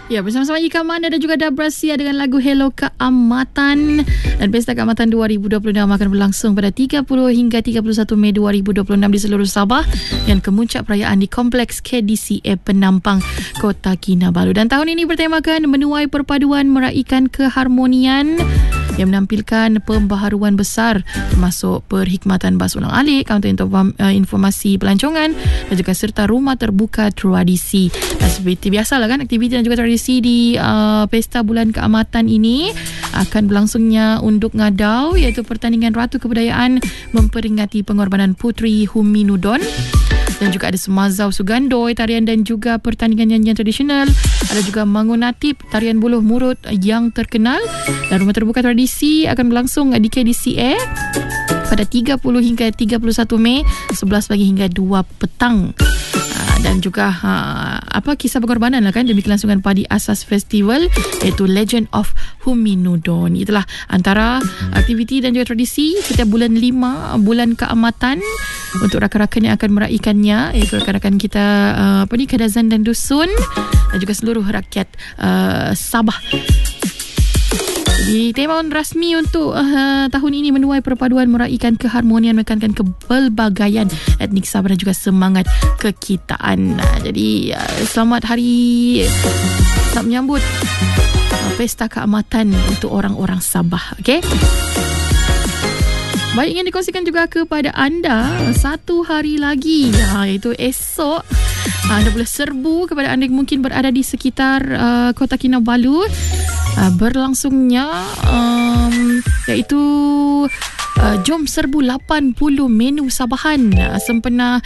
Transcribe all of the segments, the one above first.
Ya, bersama-sama Ika Mana dan juga Dabrasia dengan lagu Hello Keamatan. Dan Pesta Keamatan 2026 akan berlangsung pada 30 hingga 31 Mei 2026 di seluruh Sabah dan kemuncak perayaan di Kompleks KDCA Penampang, Kota Kinabalu. Dan tahun ini bertemakan menuai perpaduan meraikan keharmonian yang menampilkan pembaharuan besar termasuk perkhidmatan bas ulang-alik, kaunter informasi pelancongan dan juga serta rumah terbuka tradisi. Dan seperti biasalah kan, aktiviti dan juga tradisi di Pesta Bulan Keamatan ini akan berlangsungnya unduk ngadau, iaitu pertandingan Ratu Kebudayaan memperingati pengorbanan Puteri Huminudon. Dan juga ada Semazau Sugandoi, tarian dan juga pertandingan nyanyian tradisional. Ada juga Mangunatip, tarian buluh murut yang terkenal. Dan rumah terbuka tradisi akan berlangsung di KDCA pada 30 hingga 31 Mei, 11 pagi hingga 2 petang. Dan juga kisah pengorbanan lah kan demi kelangsungan padi asas festival, iaitu Legend of Huminudon. Itulah antara aktiviti dan juga tradisi setiap bulan 5 bulan keamatan untuk rakan-rakan yang akan meraikannya, iaitu rakan-rakan kita Kadazan dan Dusun dan juga seluruh rakyat Sabah. Di tema rasmi untuk tahun ini menuai perpaduan meraikan keharmonian, menekankan kepelbagaian etnik Sabah dan juga semangat kekitaan. Jadi selamat menyambut Pesta Keamatan untuk orang-orang Sabah. Okey. Baik, ingin dikongsikan juga kepada anda satu hari lagi, iaitu esok anda boleh serbu kepada anda yang mungkin berada di sekitar Kota Kinabalu, berlangsungnya iaitu jom serbu 80 menu Sabahan sempena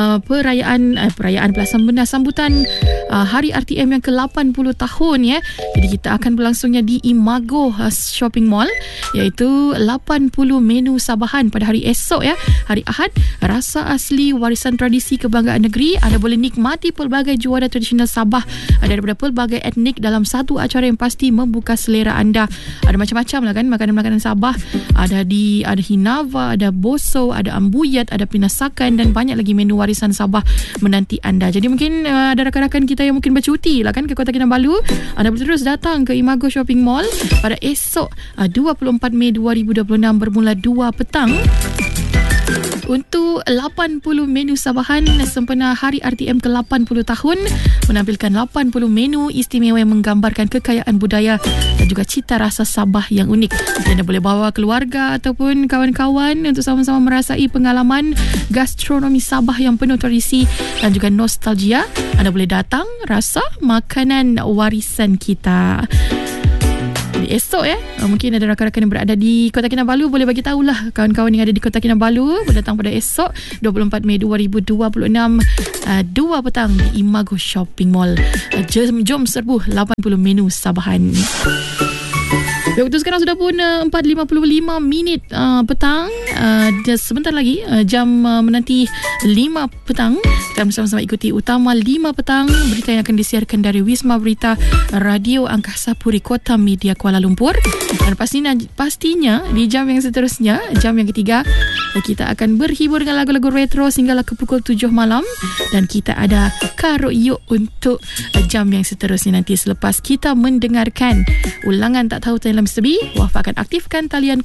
sempena sambutan Hari RTM yang ke-80 tahun ya. Jadi kita akan berlangsungnya di Imago Shopping Mall, iaitu 80 menu Sabahan pada hari esok ya, hari Ahad. Rasa asli warisan tradisi kebanggaan negeri. Anda boleh nikmati pelbagai juara tradisional Sabah daripada pelbagai etnik dalam satu acara yang pasti membuka selera anda. Ada macam-macam lah kan makanan-makanan Sabah. Ada hinava, ada boso, ada ambuyat, ada pinasakan dan banyak lagi menu warisan Sabah menanti anda. Jadi mungkin ada rakan-rakan kita yang mungkin bercuti lah kan ke Kota Kinabalu, anda boleh terus datang ke Imago Shopping Mall pada esok 24 Mei 2026 bermula 2 petang untuk 80 menu Sabahan sempena Hari RTM ke-80 tahun, menampilkan 80 menu istimewa yang menggambarkan kekayaan budaya dan juga cita rasa Sabah yang unik. Anda boleh bawa keluarga ataupun kawan-kawan untuk sama-sama merasai pengalaman gastronomi Sabah yang penuh tradisi dan juga nostalgia. Anda boleh datang rasa makanan warisan kita. Jadi esok ya, mungkin ada rakan-rakan yang berada di Kota Kinabalu, boleh bagi tahulah kawan-kawan yang ada di Kota Kinabalu berdatang pada esok 24 Mei 2026 2 petang di Imago Shopping Mall. Jom serbu 80 menu Sabahan. Waktu sekarang sudah pun 4.55 petang. Sebentar lagi jam menanti 5 petang kita bersama-sama ikuti Utama 5 petang, berita yang akan disiarkan dari Wisma Berita Radio Angkasa Puri Kota Media Kuala Lumpur. Dan pastinya di jam yang seterusnya, jam yang ketiga, kita akan berhibur dengan lagu-lagu retro sehinggalah ke pukul 7 malam. Dan kita ada Karo Yuk untuk jam yang seterusnya nanti, selepas kita mendengarkan ulangan Tak Tahu Tanya Mr. B. Wafa akan aktifkan talian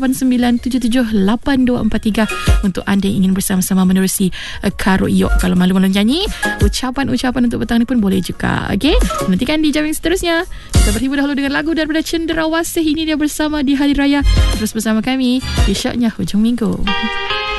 0897782243 untuk anda yang ingin bersama-sama menerusi Karo Yuk. Kalau malu-malu nyanyi, ucapan-ucapan untuk petang ni pun boleh juga. Okey, nantikan di jam yang seterusnya. Kita berhibur dahulu dengan lagu daripada Cenderawasih. Ini dia bersama di Hari Raya. Terus bersama kami di Syoknya Hujung Minggu.